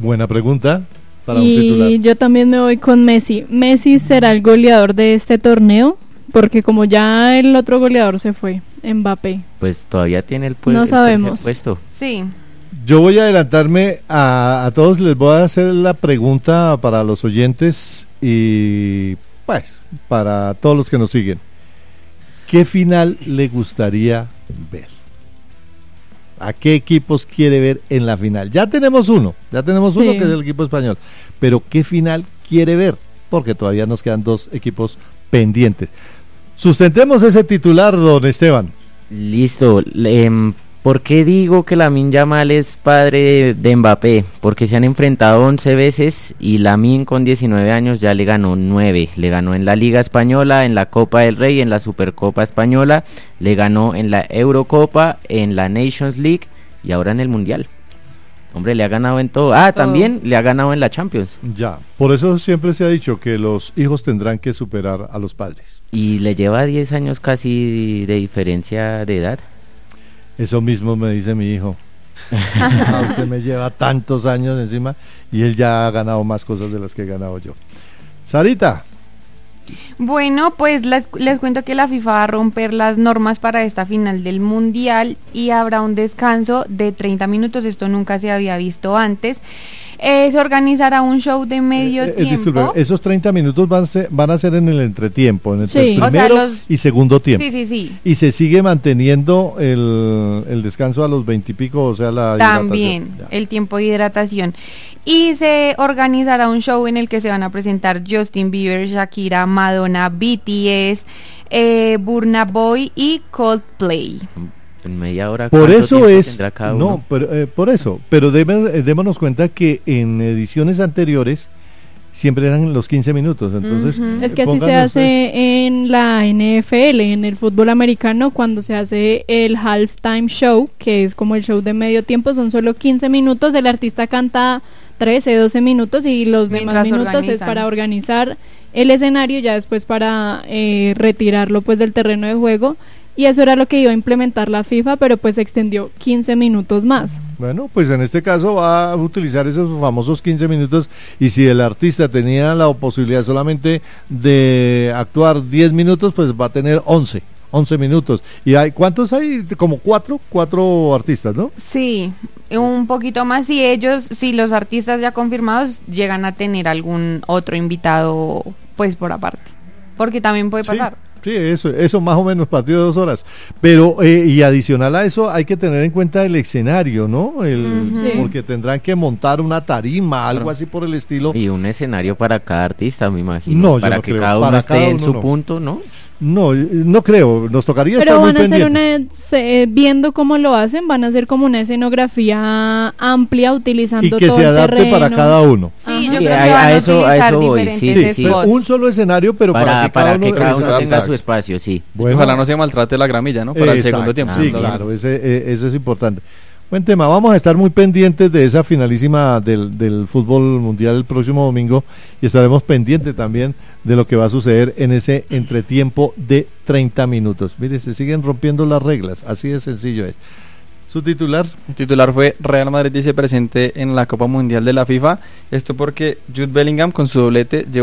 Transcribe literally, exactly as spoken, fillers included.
Buena pregunta para un Y titular. yo también me voy con Messi. ¿Messi será el goleador de este torneo? Porque como ya el otro goleador se fue, Mbappé. Pues todavía tiene el, pu- No el tercer sabemos. puesto. Sí. Yo voy a adelantarme a, a todos, les voy a hacer la pregunta para los oyentes y pues para todos los que nos siguen. ¿Qué final le gustaría ver? ¿A qué equipos quiere ver en la final? Ya tenemos uno, ya tenemos uno Sí. que es el equipo español, pero ¿qué final quiere ver? Porque todavía nos quedan dos equipos pendientes. Sustentemos ese titular, don Esteban. Listo. le- em, ¿Por qué digo que Lamine Yamal es padre de, de Mbappé? Porque se han enfrentado once veces y Lamine con diecinueve años ya le ganó nueve. Le ganó en la Liga Española, en la Copa del Rey, en la Supercopa Española, le ganó en la Eurocopa, en la Nations League y ahora en el Mundial. Hombre, le ha ganado en todo. Ah, Todo. también le ha ganado en la Champions. Ya, por eso siempre se ha dicho que los hijos tendrán que superar a los padres. Y le lleva diez años casi de diferencia de edad. Eso mismo me dice mi hijo. Ah, usted me lleva tantos años encima y él ya ha ganado más cosas de las que he ganado yo. Sarita, Bueno, pues les, les cuento que la FIFA va a romper las normas para esta final del Mundial y habrá un descanso de treinta minutos. Esto nunca se había visto antes. Eh, se organizará un show de medio eh, eh, tiempo. disculpe, esos treinta minutos van a, ser, van a ser en el entretiempo, en el Sí. primero O sea, los- y segundo tiempo. Sí, sí, sí. Y se sigue manteniendo el, el descanso a los veintipico, o sea, la También hidratación. Ya. el tiempo de hidratación. Y se organizará un show en el que se van a presentar Justin Bieber, Shakira, Madonna, B T S, eh, Burna Boy y Coldplay. En media hora. Por ¿cuánto eso tiempo es, tendrá cada no, uno? pero, eh, por eso, pero debe- eh, démonos cuenta que en ediciones anteriores siempre eran los quince minutos, entonces Ujú. Es que así se pónganle ustedes- hace en la N F L, en el fútbol americano, cuando se hace el halftime show, que es como el show de medio tiempo, son solo quince minutos, el artista canta trece, doce minutos y los demás Mientras minutos es organizan. para organizar el escenario, ya después para eh, retirarlo pues del terreno de juego, y eso era lo que iba a implementar la FIFA, pero pues se extendió quince minutos más. Bueno, pues en este caso va a utilizar esos famosos quince minutos y si el artista tenía la posibilidad solamente de actuar diez minutos, pues va a tener once, once minutos. ¿Y hay cuántos hay? Como cuatro, cuatro artistas, ¿no? Sí, un poquito más si ellos, si los artistas ya confirmados llegan a tener algún otro invitado pues por aparte, porque también puede pasar. Sí, sí, eso, eso más o menos partido de dos horas. Pero, eh, y adicional a eso, hay que tener en cuenta el escenario, ¿no? El, Ujú. Sí. Porque tendrán que montar una tarima, algo Claro. así por el estilo. Y un escenario para cada artista, me imagino. No, yo para no que creo. cada uno Para esté cada en uno su no. punto, ¿no? No, no creo, nos tocaría Pero estar muy van a hacer pendientes. una, se- viendo cómo lo hacen, van a hacer como una escenografía amplia utilizando Y que todo se el adapte terreno. para cada uno. Sí, Ajá. yo Sí, creo a- que van a a, eso- a utilizar eso voy, diferentes sí, sí, sí. spots. Un solo escenario, pero para, Para, que cada para uno, que cada uno exacto. tenga su espacio, sí. Bueno, Ojalá no se maltrate la gramilla, ¿no? Para el exacto, segundo tiempo. Sí, Ah, claro, ese, eh, eso es importante. Buen tema, vamos a estar muy pendientes de esa finalísima del, del fútbol mundial el próximo domingo y estaremos pendientes también de lo que va a suceder en ese entretiempo de treinta minutos. Mire, se siguen rompiendo las reglas, así de sencillo es. Su titular, El titular fue Real Madrid dice presente en la Copa Mundial de la FIFA. Esto porque Jude Bellingham con su doblete llevó